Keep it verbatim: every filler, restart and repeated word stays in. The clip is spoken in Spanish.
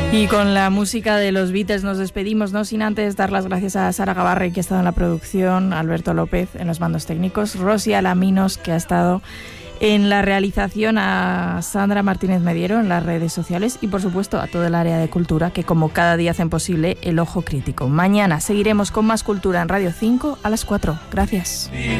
Y con la música de los Beatles nos despedimos, no sin antes dar las gracias a Sara Gabarre, que ha estado en la producción, Alberto López en los mandos técnicos, Rosy Alaminos, que ha estado en la realización, a Sandra Martínez Mediero en las redes sociales y por supuesto a todo el área de cultura, que como cada día hacen posible el ojo crítico. Mañana seguiremos con más cultura en Radio cinco a las cuatro. Gracias.